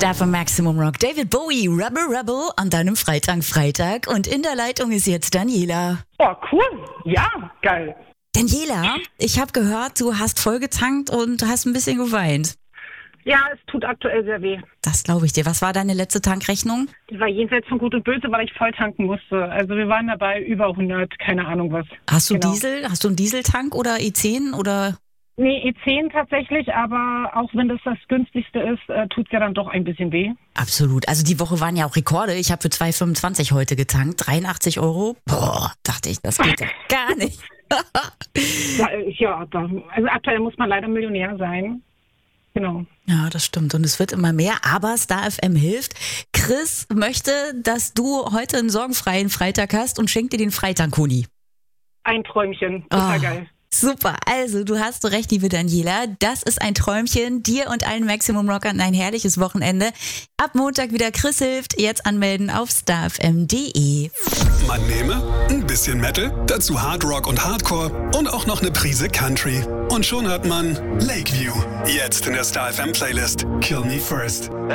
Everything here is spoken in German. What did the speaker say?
Star von Maximum Rock, David Bowie, Rebel Rebel an deinem Freitag. Und in der Leitung ist jetzt Daniela. Oh, cool. Ja, geil. Daniela, ich habe gehört, du hast voll getankt und hast ein bisschen geweint. Ja, es tut aktuell sehr weh. Das glaube ich dir. Was war deine letzte Tankrechnung? Die war jenseits von Gut und Böse, weil ich voll tanken musste. Also wir waren dabei über 100, keine Ahnung was. Hast du Diesel? Hast du einen Dieseltank oder E10 oder? Nee, E10 tatsächlich, aber auch wenn das günstigste ist, tut's ja dann doch ein bisschen weh. Absolut. Also die Woche waren ja auch Rekorde. Ich habe für 2,25 heute getankt. 83 Euro. Boah, dachte ich, das geht ja gar nicht. Also aktuell muss man leider Millionär sein. Genau. Ja, das stimmt. Und es wird immer mehr, aber Star FM hilft. Chris möchte, dass du heute einen sorgenfreien Freitag hast und schenkt dir den Freitag-Kuni. Ein Träumchen. Total geil. Super, also du hast so recht, liebe Daniela, das ist ein Träumchen, dir und allen Maximum Rockern ein herrliches Wochenende. Ab Montag wieder Chris hilft, jetzt anmelden auf starfm.de. Man nehme ein bisschen Metal, dazu Hard Rock und Hardcore und auch noch eine Prise Country. Und schon hat man Lakeview, jetzt in der Star FM Playlist Kill Me First.